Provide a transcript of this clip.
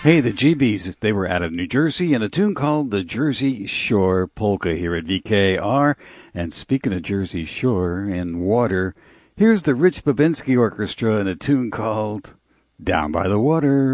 Hey, the GBs, they were out of New Jersey in a tune called the Jersey Shore Polka here at VKR. And speaking of Jersey Shore and water, here's the Rich Babinski Orchestra in a tune called Down by the Water.